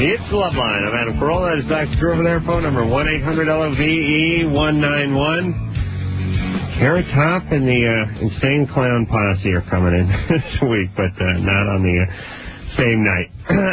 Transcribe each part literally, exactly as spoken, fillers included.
It's Loveline. I'm Adam Carolla. That is Doctor Drew over there. Phone number one eight hundred L O V E one nine one. Carrot Top and the uh, Insane Clown Posse are coming in this week, but uh, not on the uh, same night.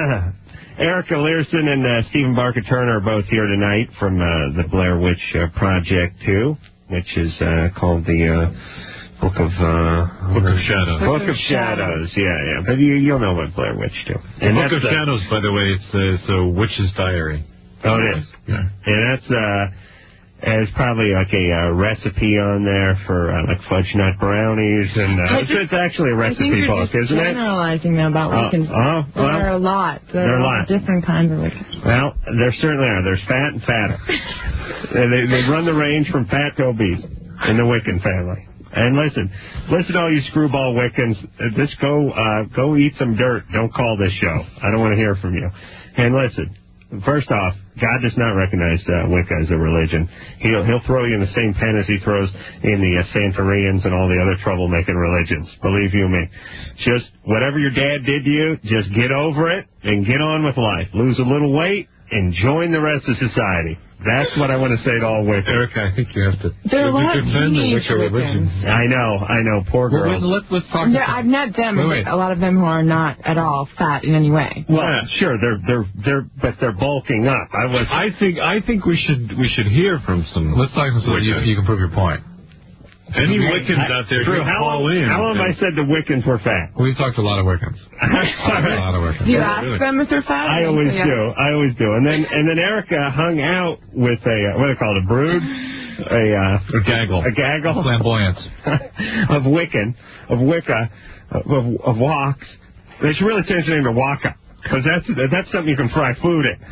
Erica Learson and uh, Stephen Barker Turner are both here tonight from uh, the Blair Witch uh, Project two, which is uh, called the uh, Book of uh, Book of Shadows. Book of Shadows, yeah, yeah. But you, you'll know what Blair Witch do. And the Book of Shadows, by the way, it's, uh, it's a witch's diary. Oh, it is. Yeah. And that's uh, there's probably like a uh, recipe on there for uh, like fudge nut brownies, and uh, it's, it's actually a recipe book, isn't it? Generalizing about oh, Wiccans. Oh, well, there are a lot. There, there are are a lot. Different kinds of Wiccans. Well, there certainly are. There's fat and fatter. they, they run the range from fat to obese in the Wiccan family. And listen, listen to all you screwball Wiccans. Uh, just go, uh, go eat some dirt. Don't call this show. I don't want to hear from you. And listen, first off, God does not recognize uh, Wicca as a religion. He'll he'll throw you in the same pen as he throws in the uh, Santorians and all the other troublemaking religions. Believe you me. Just whatever your dad did to you, just get over it and get on with life. Lose a little weight and join the rest of society. That's what I want to say to all Wiccans. Erica, I think you have to there are a lot of defend the teenage Wicca religion. I know, I know. Poor girls. Well, wait, let's, let's talk there, I've met them, wait, wait. a lot of them who are not at all fat in any way. Well, yeah. sure, they're they're they're, but they're bulking up. I was. I think I think we should we should hear from some. Let's talk so you, you can prove your point. Any Wiccans out there Drew, can how call long, in. How long have I said the Wiccans were fat? We've talked to a lot of Wiccans. a lot of Wiccans. Do you ask them if they're fat? I always yeah. do. I always do. And then and then Erica hung out with a uh, what do they call it? A brood, a uh, a gaggle, a gaggle, flamboyance of Wiccan, of Wicca, of of Woks. They should really change the name to Waka, because that's that's something you can fry food in.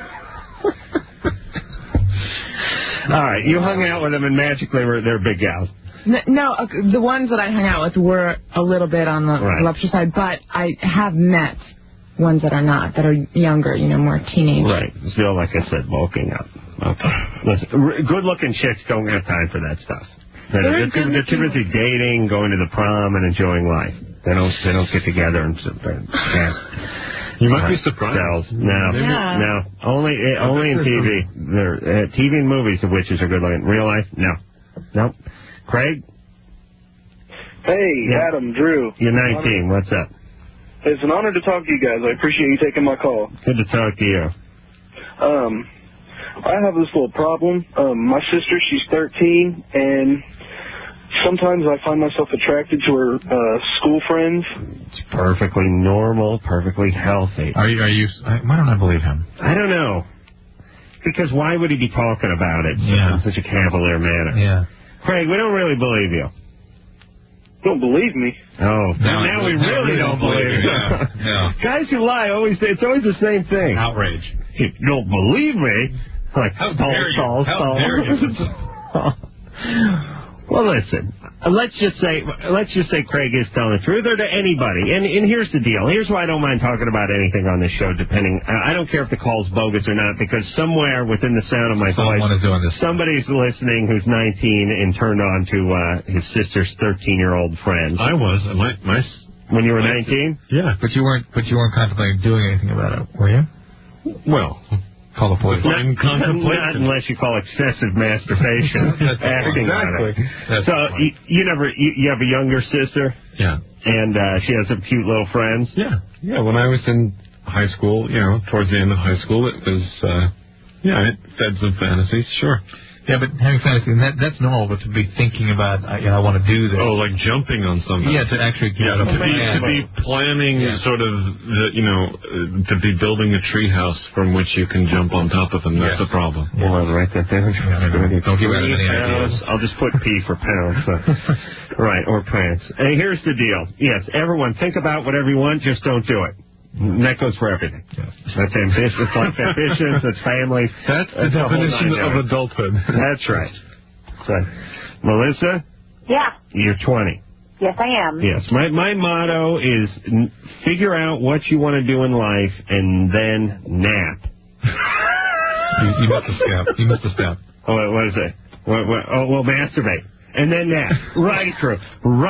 All right, you hung out with them, and magically were they're big gals. No, the ones that I hung out with were a little bit on the right. voluptuous side, but I have met ones that are not, that are younger, you know, more teenage. Right. Still, like I said, bulking up. Okay. Listen, good-looking chicks don't have time for that stuff. They're, they're, too, they're too busy dating, going to the prom, and enjoying life. They don't. They don't get together and. Yeah. You might be surprised. No, yeah. no. Only, uh, only in T V. They're, uh, T V and movies, the witches are good-looking. Real life, no, no. Craig? Hey, yeah. Adam, Drew. You're nineteen. What's up? It's an honor to talk to you guys. I appreciate you taking my call. Good to talk to you. Um, I have this little problem. Um, my sister, she's thirteen, and sometimes I find myself attracted to her uh, school friends. It's perfectly normal, perfectly healthy. Are you, are you, why don't I believe him? I don't know. Because why would he be talking about it yeah. in such a cavalier manner? Yeah. Craig, we don't really believe you. Don't believe me? Oh, no, now we really don't believe you. Yeah. Yeah. Guys who lie, always it's always the same thing. Outrage. You don't believe me? Like, how dare you? Saul, How Saul. dare you? Well, listen. Uh, let's just say, let's just say Craig is telling the truth, or to anybody. And and here's the deal. Here's why I don't mind talking about anything on this show. Depending, uh, I don't care if the call's bogus or not, because somewhere within the sound of my Someone voice, is doing this. somebody's listening who's nineteen and turned on to uh, his sister's thirteen-year-old friend. I was. My my. When you were nineteen? Yeah. But you weren't. But you weren't contemplating doing anything about it, were you? Well. Call the police. Not, not unless you call excessive masturbation. acting exactly. on it. That's so you, you never you, you have a younger sister. Yeah. And uh, she has some cute little friends. Yeah. Yeah. When I was in high school, you know, towards the end of high school, it was uh, yeah, it fed some fantasies. Sure. Yeah, but having fantasy, and that, that's normal, but to be thinking about, uh, you know, I want to do this. Oh, like jumping on something. Yeah, to actually... Yeah, to, be, to be planning yeah. sort of, the, you know, uh, to be building a treehouse from which you can jump on top of them. That's yeah. the problem. Yeah. Well, I'll write that down. Yeah, don't give out any ideas. I'll just put P for pounds. So. Right, or pants. Hey, here's the deal. Yes, everyone, think about whatever you want, just don't do it. And that goes for everything. Yes. That's ambitious. It's like ambitions. It's families. That's the That's definition of adulthood. That's right. So, Melissa? Yeah. You're twenty. Yes, I am. Yes. My my motto is n- figure out what you want to do in life and then nap. you, you missed a step. You missed a step. Oh, what is it? What, what, oh, well, masturbate. And then nap. Right, true. Right.